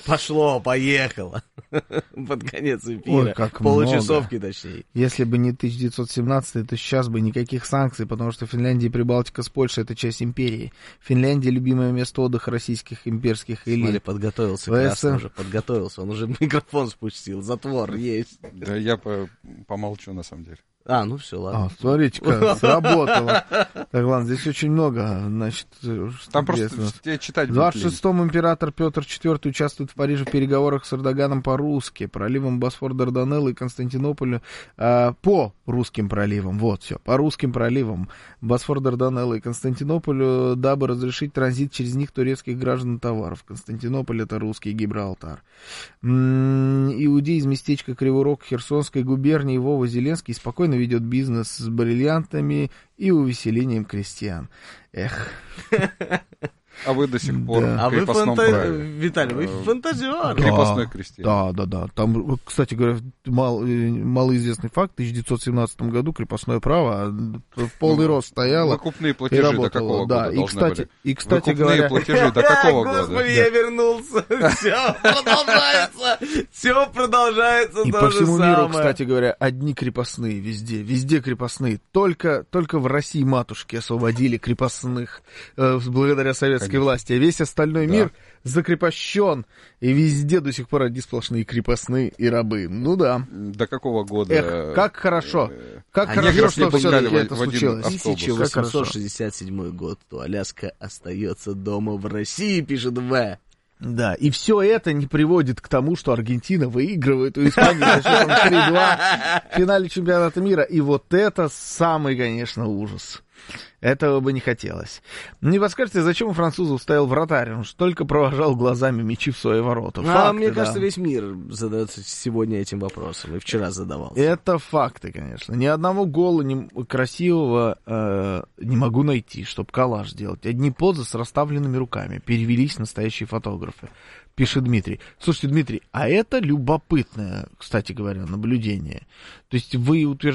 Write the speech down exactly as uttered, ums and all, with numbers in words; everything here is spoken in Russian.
Пошло, поехало. Под конец эфира. Ой, как Получасовки, много. точнее. Если бы не тысяча девятьсот семнадцатый, то сейчас бы никаких санкций, потому что Финляндия и Прибалтика с Польшей — это часть империи. Финляндия — любимое место отдыха российских имперских элит. Смотри, подготовился, красный уже, подготовился. Он уже микрофон спустил, затвор есть. Да я по- помолчу, на самом деле. А, ну все, ладно. А, смотрите, как сработало. Так, ладно, здесь очень много, значит... Там просто тебе читать В двадцать шестом император Петр четвёртый участвует в Париже в переговорах с Эрдоганом по-русски, проливом Босфор-Дарданеллы и Константинополю, э, по русским проливам, вот все, по русским проливам Босфор-Дарданеллы и Константинополю, дабы разрешить транзит через них турецких граждан и товаров. Константинополь — это русский Гибралтар. М-м, иудей из местечка Кривой Рог Херсонской губернии Вова Зеленский спокойно ведет бизнес с бриллиантами и увеселением крестьян. Эх... А вы до сих пор Да. в А вы крепостном фанта... праве. Виталий, вы фантазер. Крепостной крестьян. Да, да, да. Там, кстати говоря, мал, малоизвестный факт. В тысяча девятьсот семнадцатом году крепостное право в полный рост стояло. Выкупные И платежи до работало, какого да. года И, должны кстати, были? и, кстати Выкупные говоря... платежи до какого года? Господи, я вернулся. Все продолжается. Все продолжается И то по же всему миру, самое. кстати говоря, одни крепостные везде, везде крепостные. Только, только в России матушки освободили крепостных э, благодаря советской Конечно. власти. А весь остальной Да. мир закрепощен, и везде до сих пор одни сплошные крепостные и рабы. Ну да. До какого года? Эх, как хорошо. э, Как А хорошо, негров что не пускали все-таки в- это в один случилось. автобус. тысяча Как хорошо. восемьсот шестьдесят седьмой год, то Аляска остается дома в России, пишет В. Да, и все это не приводит к тому, что Аргентина выигрывает у Испании со счетом три-два в финале чемпионата мира. И вот это самый, конечно, ужас. Этого бы не хотелось. Не подскажете, зачем у французов стоял вратарь? Он же только провожал глазами мячи в свои ворота. А Факты, мне да. кажется, весь мир задается сегодня этим вопросом, и вчера задавался. Это факты, конечно. Ни одного гола не, красивого э, не могу найти, чтобы коллаж делать. Одни позы с расставленными руками. Перевелись настоящие фотографы, пишет Дмитрий. Слушайте, Дмитрий, а это любопытное, кстати говоря, наблюдение. То есть вы утверждаете,